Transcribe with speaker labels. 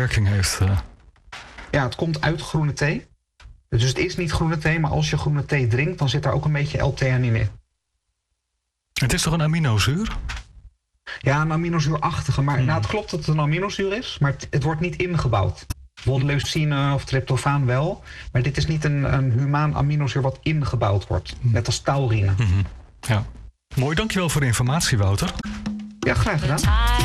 Speaker 1: werking heeft.
Speaker 2: Ja, het komt uit groene thee. Dus het is niet groene thee, maar als je groene thee drinkt, dan zit daar ook een beetje L-theanine in.
Speaker 1: Het is toch een aminozuur?
Speaker 2: Ja, een aminozuurachtige. Maar het klopt dat het een aminozuur is, maar het wordt niet ingebouwd. Bijvoorbeeld leucine of tryptofaan wel. Maar dit is niet een humaan aminozuur wat ingebouwd wordt. Net als taurine.
Speaker 1: Ja. Mooi, dankjewel voor de informatie, Wouter.
Speaker 2: Ja, graag gedaan.